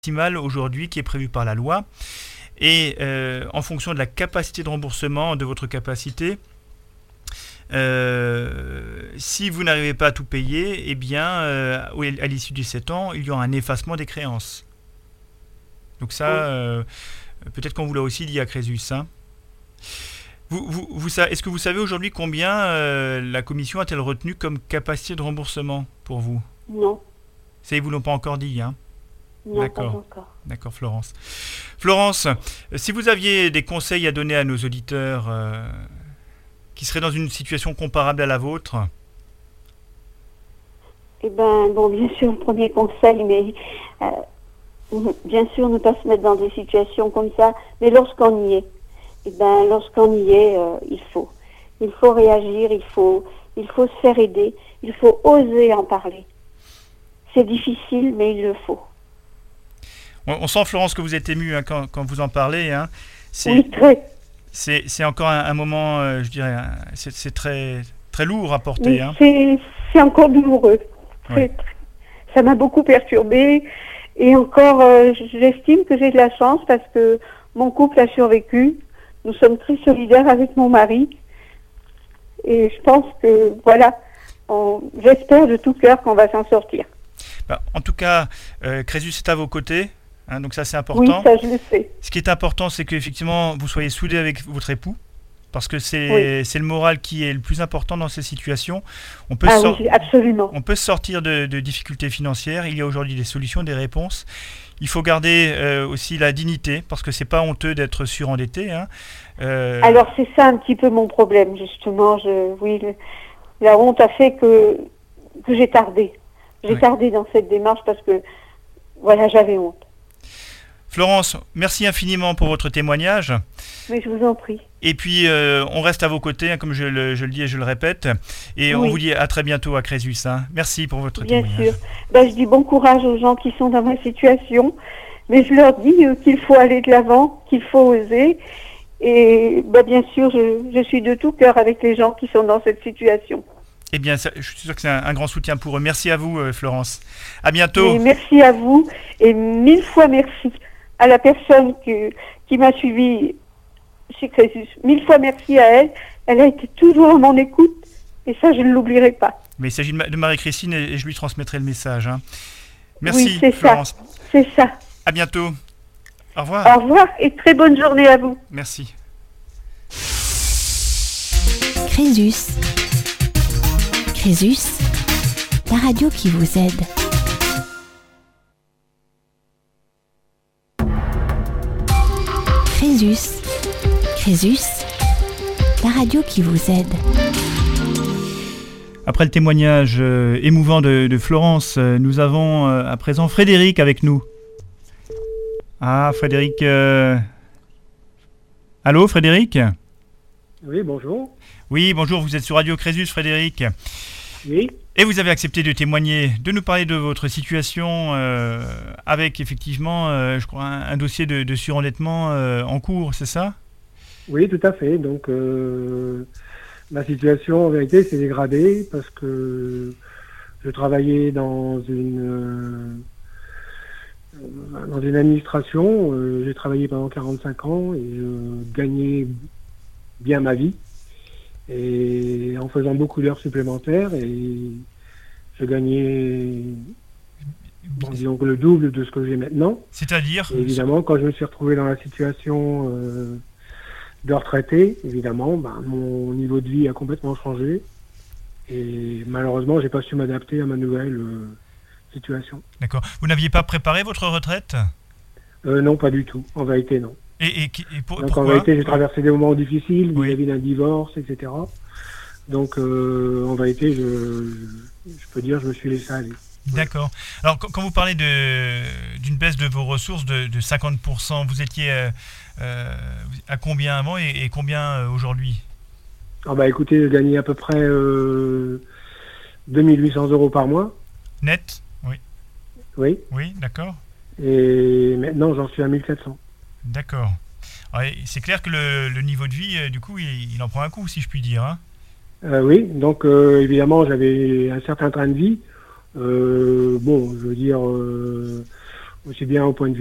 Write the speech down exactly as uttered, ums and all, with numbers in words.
maximale aujourd'hui qui est prévue par la loi. Et euh, en fonction de la capacité de remboursement, de votre capacité, euh, si vous n'arrivez pas à tout payer, eh bien, euh, à l'issue de sept ans, il y aura un effacement des créances. Donc ça, euh, peut-être qu'on vous l'a aussi dit à Crésus. Hein. Vous, vous, vous, est-ce que vous savez aujourd'hui combien euh, la commission a-t-elle retenu comme capacité de remboursement pour vous? Non. Ça, ils ne vous l'ont pas encore dit, hein? Non, D'accord. pas encore. D'accord, Florence. Florence, si vous aviez des conseils à donner à nos auditeurs euh, qui seraient dans une situation comparable à la vôtre? Eh bien, bon, bien sûr, premier conseil, mais euh, bien sûr, ne pas se mettre dans des situations comme ça, mais lorsqu'on y est, eh bien, lorsqu'on y est, euh, il faut. Il faut réagir, il faut, il faut se faire aider, il faut oser en parler. C'est difficile, mais il le faut. On, on sent, Florence, que vous êtes émue hein, quand, quand vous en parlez. Hein. C'est, oui, très. C'est, c'est encore un, un moment, euh, je dirais, c'est, c'est très, très lourd à porter. Oui, hein. c'est, c'est encore douloureux. Très, oui. très. Ça m'a beaucoup perturbée. Et encore, euh, j'estime que j'ai de la chance parce que mon couple a survécu. Nous sommes très solidaires avec mon mari. Et je pense que, voilà, on, j'espère de tout cœur qu'on va s'en sortir. Bah, en tout cas, euh, Crésus est à vos côtés. Hein, donc ça, c'est important. Oui, ça, je le sais. Ce qui est important, c'est qu'effectivement, vous soyez soudés avec votre époux. Parce que c'est, oui. c'est le moral qui est le plus important dans ces situations. On peut, ah sor- oui, absolument. on peut sortir de, de difficultés financières. Il y a aujourd'hui des solutions, des réponses. Il faut garder euh, aussi la dignité, parce que c'est pas honteux d'être surendetté. Hein. Euh... Alors c'est ça un petit peu mon problème, justement. Je, oui, le, la honte a fait que, que j'ai tardé. J'ai oui. tardé dans cette démarche parce que, voilà, j'avais honte. Florence, merci infiniment pour votre témoignage. Mais je vous en prie. Et puis, euh, on reste à vos côtés, hein, comme je le, je le dis et je le répète. Et oui. on vous dit à très bientôt à Crésus. Hein. Merci pour votre Bien témoignage. Bien sûr. Ben, je dis bon courage aux gens qui sont dans ma situation. Mais je leur dis euh, qu'il faut aller de l'avant, qu'il faut oser. Et ben, bien sûr, je, je suis de tout cœur avec les gens qui sont dans cette situation. Eh bien, ça, je suis sûr que c'est un, un grand soutien pour eux. Merci à vous, euh, Florence. À bientôt. Et merci à vous. Et mille fois merci à la personne que, qui m'a suivie chez Crésus. Mille fois merci à elle. Elle a été toujours à mon écoute. Et ça, je ne l'oublierai pas. Mais il s'agit de Marie-Christine et je lui transmettrai le message. Hein. Merci, oui, c'est Florence. Ça. C'est ça. À bientôt. Au revoir. Au revoir et très bonne journée à vous. Merci. Crésus. Crésus, la radio qui vous aide. Crésus. Crésus, la radio qui vous aide. Après le témoignage euh, émouvant de, de Florence, euh, nous avons euh, à présent Frédéric avec nous. Ah, Frédéric. Euh... Allô, Frédéric ? Oui, bonjour. Oui, bonjour, vous êtes sur Radio Crésus, Frédéric. Oui. Et vous avez accepté de témoigner, de nous parler de votre situation euh, avec effectivement, euh, je crois, un, un dossier de, de surendettement euh, en cours, c'est ça ? Oui, tout à fait. Donc, euh, ma situation, en vérité, s'est dégradée parce que je travaillais dans une, euh, dans une administration. Euh, j'ai travaillé pendant quarante-cinq ans et je gagnais bien ma vie. Et en faisant beaucoup d'heures supplémentaires, et je gagnais, bon, disons que le double de ce que j'ai maintenant. C'est-à-dire ? Et évidemment, quand je me suis retrouvé dans la situation euh, de retraité, évidemment, ben, mon niveau de vie a complètement changé. Et malheureusement, j'ai pas su m'adapter à ma nouvelle euh, situation. D'accord. Vous n'aviez pas préparé votre retraite ? euh, Non, pas du tout. En vérité, non. Et, et, et pour, Donc pourquoi ? en vérité, j'ai traversé des moments difficiles oui. vis-à-vis d'un divorce, et cetera. Donc euh, en vérité, je, je, je peux dire, je me suis laissé aller. D'accord. Alors quand vous parlez de, d'une baisse de vos ressources de, de cinquante pour cent, vous étiez euh, euh, à combien avant et, et combien euh, aujourd'hui ? Ah bah écoutez, je gagnais à peu près euh, deux mille huit cents euros par mois. Net ? Oui. Oui. Oui, d'accord. Et maintenant, j'en suis à mille quatre cents. D'accord. Alors, c'est clair que le, le niveau de vie, euh, du coup, il, il en prend un coup, si je puis dire. Hein. Euh, oui, donc euh, évidemment, j'avais un certain train de vie. Euh, bon, je veux dire, euh, aussi bien au point de vue